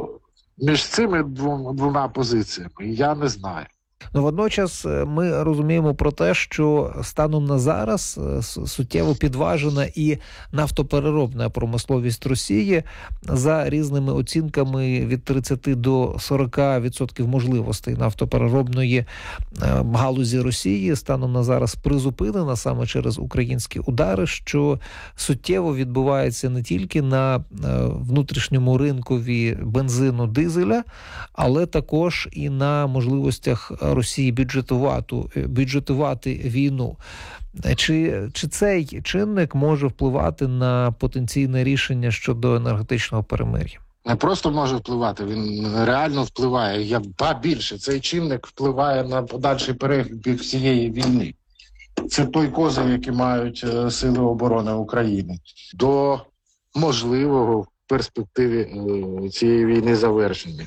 Між цими двома, двома позиціями я не знаю. Ну, водночас ми розуміємо про те, що станом на зараз суттєво підважена і нафтопереробна промисловість Росії. За різними оцінками від тридцяти до сорока відсотків можливостей нафтопереробної галузі Росії станом на зараз призупинена саме через українські удари, що суттєво відбувається не тільки на внутрішньому ринкові бензину, дизеля, але також і на можливостях Росії бюджетувати, бюджетувати війну. Чи, чи цей чинник може впливати на потенційне рішення щодо енергетичного перемир'я? Не просто може впливати, він реально впливає. Я ба більше, цей чинник впливає на подальший перебіг всієї війни. Це той козир, який мають Сили оборони України до можливого в перспективі е, цієї війни завершення.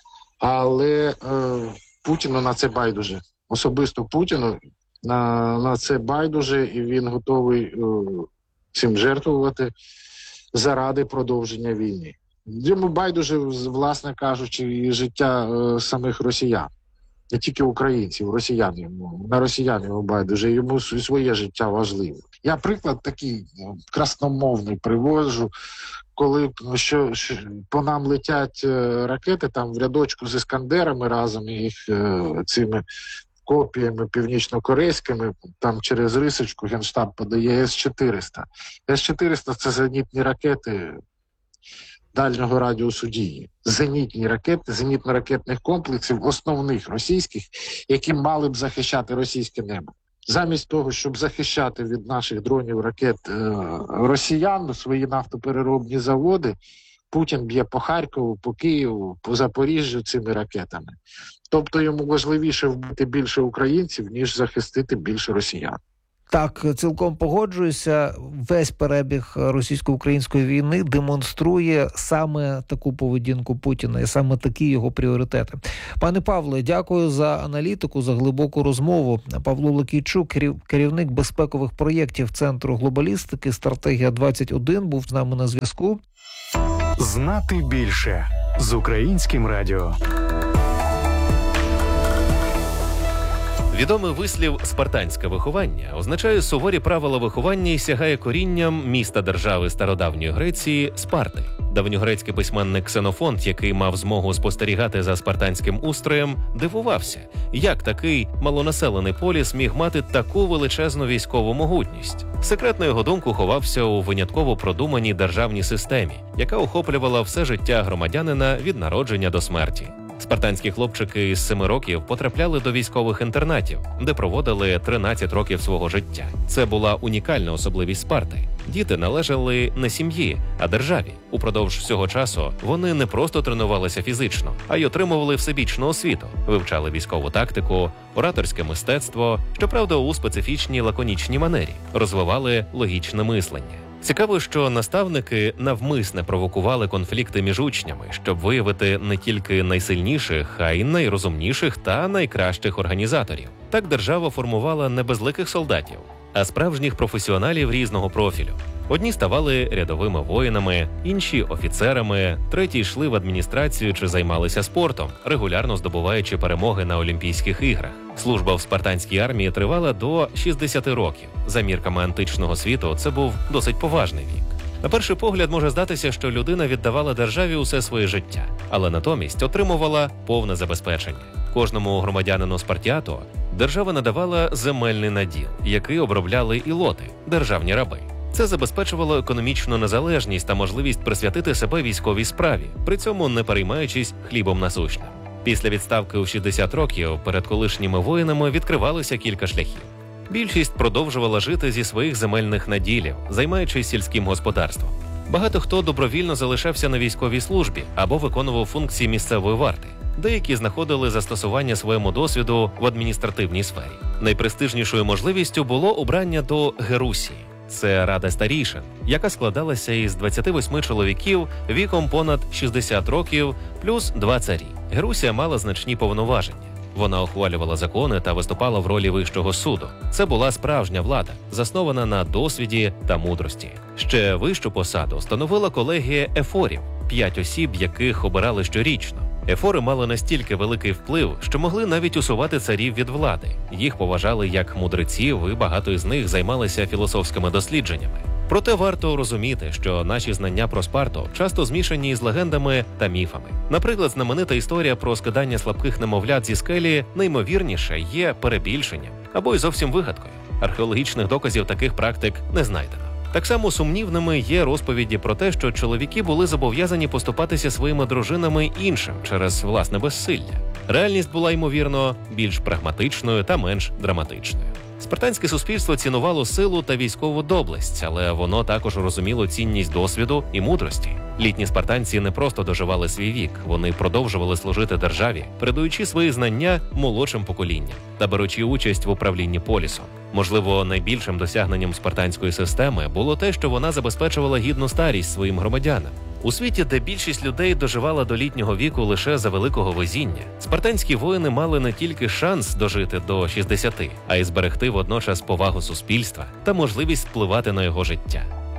Але е, Путіну на це байдуже. Особисто Путіну на, на це байдуже, і він готовий е, цим жертвувати заради продовження війни. Йому байдуже, власне кажучи, і життя е, самих росіян. Не тільки українців, росіян йому. На росіян йому байдуже, йому своє життя важливе. Я приклад такий красномовний приводжу, коли що, що по нам летять е, ракети там в рядочку з іскандерами разом, і їх е, цими копіями північно-корейськими, там через рисочку Генштаб подає С чотириста. С чотириста – це зенітні ракети дальнього радіусу дії. Зенітні ракети, зенітно-ракетних комплексів, основних російських, які мали б захищати російське небо. Замість того, щоб захищати від наших дронів, ракет е- росіян, свої нафтопереробні заводи, Путін б'є по Харкову, по Києву, по Запоріжжю цими ракетами. Тобто йому важливіше вбити більше українців, ніж захистити більше росіян. Так, цілком погоджуюся. Весь перебіг російсько-української війни демонструє саме таку поведінку Путіна і саме такі його пріоритети. Пане Павле, дякую за аналітику, за глибоку розмову. Павло Лукійчук, керівник безпекових проєктів Центру глобалістики «Стратегія двадцять один», був з нами на зв'язку. Знати більше з Українським радіо. Відомий вислів «спартанське виховання» означає суворі правила виховання і сягає корінням міста-держави стародавньої Греції – Спарти. Давньогрецький письменник Ксенофонт, який мав змогу спостерігати за спартанським устроєм, дивувався, як такий малонаселений поліс міг мати таку величезну військову могутність. Секрет, на його думку, ховався у винятково продуманій державній системі, яка охоплювала все життя громадянина від народження до смерті. Спартанські хлопчики із семи років потрапляли до військових інтернатів, де проводили тринадцять років свого життя. Це була унікальна особливість Спарти. Діти належали не сім'ї, а державі. Упродовж всього часу вони не просто тренувалися фізично, а й отримували всебічну освіту, вивчали військову тактику, ораторське мистецтво, щоправда у специфічній лаконічній манері, розвивали логічне мислення. Цікаво, що наставники навмисне провокували конфлікти між учнями, щоб виявити не тільки найсильніших, а й найрозумніших та найкращих організаторів. Так держава формувала не безликих солдатів, а справжніх професіоналів різного профілю. Одні ставали рядовими воїнами, інші – офіцерами, треті йшли в адміністрацію чи займалися спортом, регулярно здобуваючи перемоги на Олімпійських іграх. Служба в спартанській армії тривала до шістдесяти років. За мірками античного світу це був досить поважний вік. На перший погляд може здатися, що людина віддавала державі усе своє життя, але натомість отримувала повне забезпечення. Кожному громадянину Спартіату держава надавала земельний наділ, який обробляли ілоти – державні раби. Це забезпечувало економічну незалежність та можливість присвятити себе військовій справі, при цьому не переймаючись хлібом насущним. Після відставки у шістдесят років перед колишніми воїнами відкривалося кілька шляхів. Більшість продовжувала жити зі своїх земельних наділів, займаючись сільським господарством. Багато хто добровільно залишався на військовій службі або виконував функції місцевої варти. Деякі знаходили застосування своєму досвіду в адміністративній сфері. Найпрестижнішою можливістю було обрання до Герусії. Це рада старішин, яка складалася із двадцяти восьми чоловіків віком понад шістдесят років плюс два царі. Герусія мала значні повноваження. Вона ухвалювала закони та виступала в ролі вищого суду. Це була справжня влада, заснована на досвіді та мудрості. Ще вищу посаду становила колегія ефорів, п'ять осіб, яких обирали щорічно. Ефори мали настільки великий вплив, що могли навіть усувати царів від влади. Їх поважали як мудреців, і багато із них займалися філософськими дослідженнями. Проте варто розуміти, що наші знання про Спарту часто змішані з легендами та міфами. Наприклад, знаменита історія про скидання слабких немовлят зі скелі найімовірніше є перебільшенням або й зовсім вигадкою. Археологічних доказів таких практик не знайдено. Так само сумнівними є розповіді про те, що чоловіки були зобов'язані поступатися своїми дружинами іншим через власне безсилля. Реальність була, ймовірно, більш прагматичною та менш драматичною. Спартанське суспільство цінувало силу та військову доблесть, але воно також розуміло цінність досвіду і мудрості. Літні спартанці не просто доживали свій вік, вони продовжували служити державі, передаючи свої знання молодшим поколінням та беручи участь в управлінні полісом. Можливо, найбільшим досягненням спартанської системи було те, що вона забезпечувала гідну старість своїм громадянам. У світі, де більшість людей доживала до літнього віку лише за великого везіння, спартанські воїни мали не тільки шанс дожити до шістдесяти, а й зберегти водночас повагу суспільства та можливість впливати на його життя.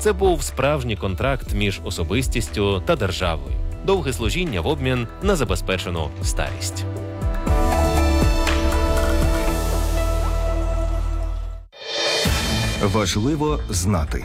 Це був справжній контракт між особистістю та державою. Довге служіння в обмін на забезпечену старість. Важливо знати.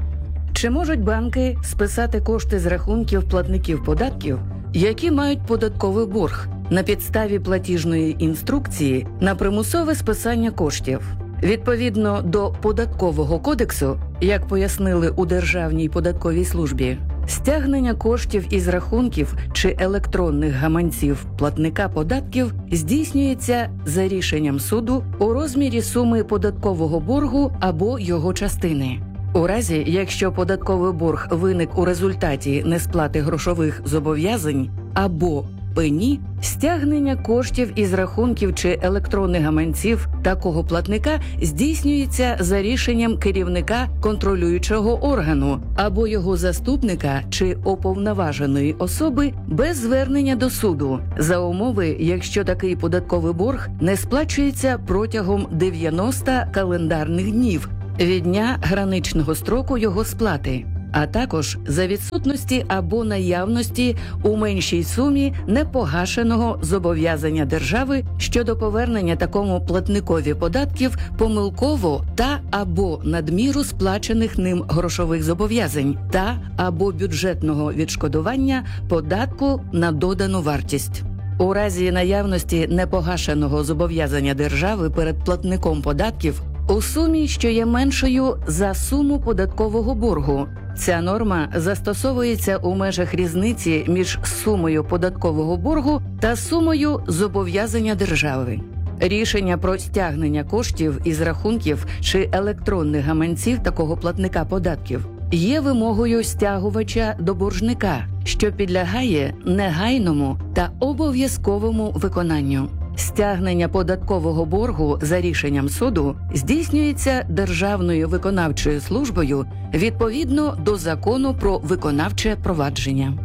Чи можуть банки списати кошти з рахунків платників податків, які мають податковий борг, на підставі платіжної інструкції на примусове списання коштів? Відповідно до Податкового кодексу, як пояснили у Державній податковій службі, стягнення коштів із рахунків чи електронних гаманців платника податків здійснюється за рішенням суду у розмірі суми податкового боргу або його частини. У разі, якщо податковий борг виник у результаті несплати грошових зобов'язань або пені, стягнення коштів із рахунків чи електронних гаманців такого платника здійснюється за рішенням керівника контролюючого органу або його заступника чи уповноваженої особи без звернення до суду, за умови, якщо такий податковий борг не сплачується протягом дев'яноста календарних днів від дня граничного строку його сплати, а також за відсутності або наявності у меншій сумі непогашеного зобов'язання держави щодо повернення такому платникові податків помилково та або надміру сплачених ним грошових зобов'язань та або бюджетного відшкодування податку на додану вартість. У разі наявності непогашеного зобов'язання держави перед платником податків у сумі, що є меншою за суму податкового боргу. Ця норма застосовується у межах різниці між сумою податкового боргу та сумою зобов'язання держави. Рішення про стягнення коштів із рахунків чи електронних гаманців такого платника податків є вимогою стягувача до боржника, що підлягає негайному та обов'язковому виконанню. Стягнення податкового боргу за рішенням суду здійснюється Державною виконавчою службою відповідно до Закону про виконавче провадження.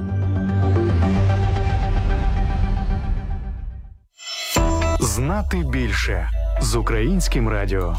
Знати більше з Українським радіо.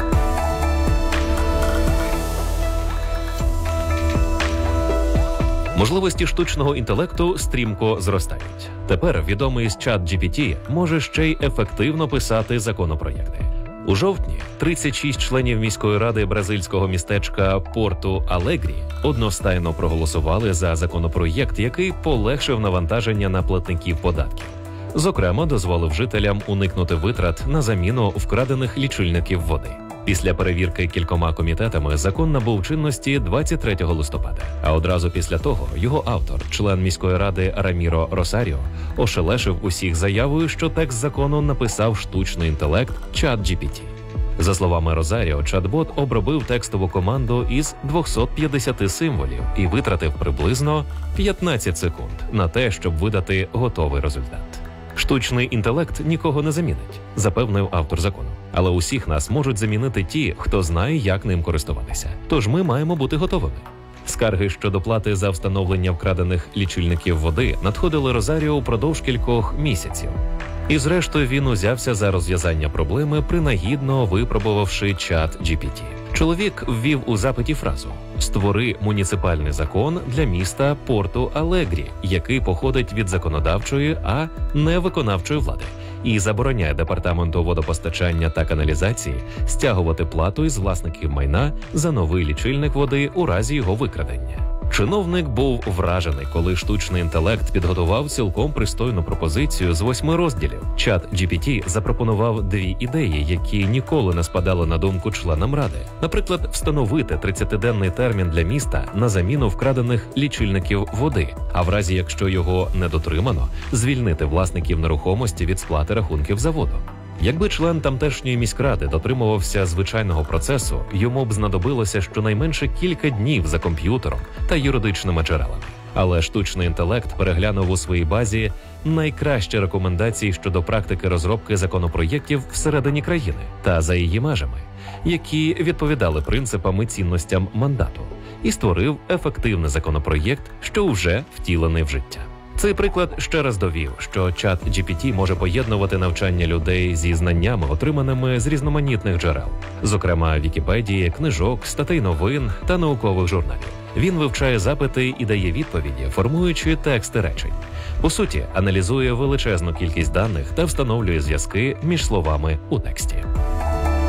Можливості штучного інтелекту стрімко зростають. Тепер відомий з чат джі пі ті може ще й ефективно писати законопроєкти. У жовтні тридцять шість членів міської ради бразильського містечка Порту Алегрі одностайно проголосували за законопроєкт, який полегшив навантаження на платників податків. Зокрема, дозволив жителям уникнути витрат на заміну вкрадених лічильників води. Після перевірки кількома комітетами закон набув чинності двадцять третього листопада. А одразу після того його автор, член міської ради Раміро Росаріо, ошелешив усіх заявою, що текст закону написав штучний інтелект чат джі пі ті. За словами Розаріо, чат-бот обробив текстову команду із двохсот п'ятдесяти символів і витратив приблизно п'ятнадцять секунд на те, щоб видати готовий результат. Штучний інтелект нікого не замінить, запевнив автор закону. Але усіх нас можуть замінити ті, хто знає, як ним користуватися. Тож ми маємо бути готовими. Скарги щодо плати за встановлення вкрадених лічильників води надходили Розаріо упродовж кількох місяців. І зрештою він узявся за розв'язання проблеми, принагідно випробувавши чат джі пі ті. Чоловік ввів у запиті фразу «Створи муніципальний закон для міста Порту Алегрі, який походить від законодавчої, а не виконавчої влади, і забороняє департаменту водопостачання та каналізації стягувати плату із власників майна за новий лічильник води у разі його викрадення». Чиновник був вражений, коли штучний інтелект підготував цілком пристойну пропозицію з восьми розділів. Чат джі пі ті запропонував дві ідеї, які ніколи не спадали на думку членам ради. Наприклад, встановити тридцятиденний термін для міста на заміну вкрадених лічильників води, а в разі, якщо його не дотримано, звільнити власників нерухомості від сплати рахунків за воду. Якби член тамтешньої міськради дотримувався звичайного процесу, йому б знадобилося щонайменше кілька днів за комп'ютером та юридичними джерелами. Але штучний інтелект переглянув у своїй базі найкращі рекомендації щодо практики розробки законопроєктів всередині країни та за її межами, які відповідали принципам і цінностям мандату, і створив ефективний законопроєкт, що вже втілений в життя. Цей приклад ще раз довів, що чат джі пі ті може поєднувати навчання людей зі знаннями, отриманими з різноманітних джерел, зокрема Вікіпедії, книжок, статей новин та наукових журналів. Він вивчає запити і дає відповіді, формуючи тексти речень. По суті, аналізує величезну кількість даних та встановлює зв'язки між словами у тексті.